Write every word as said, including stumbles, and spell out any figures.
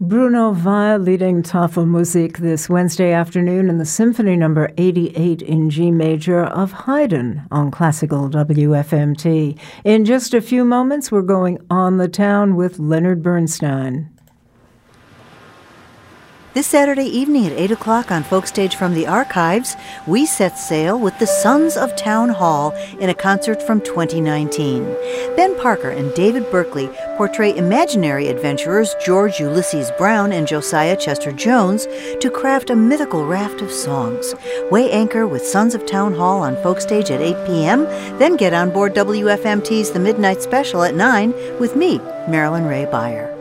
Bruno Weil leading Tafelmusik this Wednesday afternoon in the Symphony Number eighty-eight in G major of Haydn on Classical W F M T. In just a few moments, we're going on the town with Leonard Bernstein. This Saturday evening at eight o'clock on Folkstage from the Archives, we set sail with the Sons of Town Hall in a concert from twenty nineteen. Ben Parker and David Berkeley portray imaginary adventurers George Ulysses Brown and Josiah Chester Jones to craft a mythical raft of songs. Weigh anchor with Sons of Town Hall on Folkstage at eight p.m., then get on board W F M T's The Midnight Special at nine with me, Marilyn Ray Beyer.